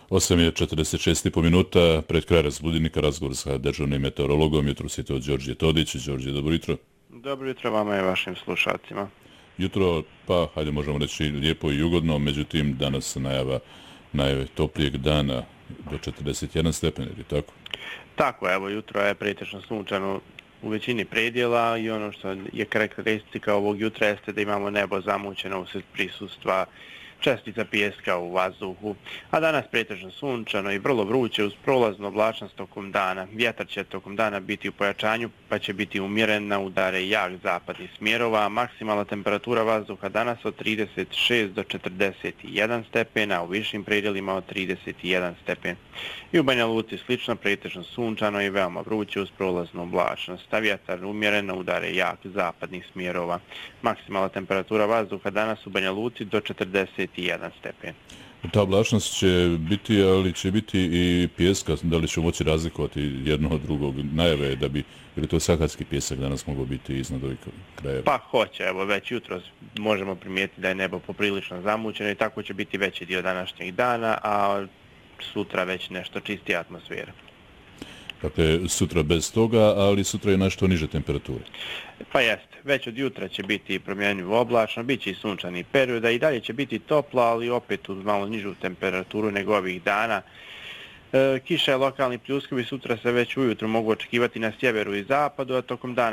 8:46 minuta, pred kraj razbudilnika, razgovor sa državnim meteorologom. Jutros je to Đorđe Todić. Đorđe, dobro jutro. Dobro jutro vama i vašim slušalcima. Jutro, pa, hajde možemo reći lijepo i ugodno, međutim danas najave toplijeg dana do 41 stepen, ili tako? Tako, evo, jutro je pretežno sunčano u većini predjela i ono što je karakteristika ovog jutra jeste da imamo nebo zamućeno usred prisustva čestica pijeska u vazduhu, a danas pretežno sunčano i vrlo vruće uz prolaznu oblačnost tokom dana. Vjetar će tokom dana biti u pojačanju, pa će biti umjeren na udare jak zapadnih smjerova. Maksimalna temperatura vazduha danas od 36 do 41 stepen, a u višim predjelima od 31 stepen. I u Banja Luci slično, pretežno sunčano i veoma vruće uz prolaznu oblačnost, a vjetar umjeren na udare jak zapadnih smjerova. Maksimalna temperatura vazduha danas u Banja Luci do 41 stepen. Ta oblačnost će biti, ali će biti i pijeska. Da li ćemo moći razlikovati jedno od drugog? Najave je da bi, ili to saharski pijesak danas mogao biti iznad ovih krajeva? Pa hoće, evo već jutro možemo primijetiti da je nebo poprilično zamućeno i tako će biti veći dio današnjeg dana, a sutra već nešto čistija atmosfera. Dakle, sutra bez toga, ali sutra je nešto niže temperature. Pa jeste, već od jutra će biti promjenjivo oblačno, bit će i sunčani period, a i dalje će biti toplo, ali opet uz malo nižu temperaturu nego ovih dana. Kiša i lokalni pljuskovi sutra se već ujutro mogu očekivati na sjeveru i zapadu, a tokom dana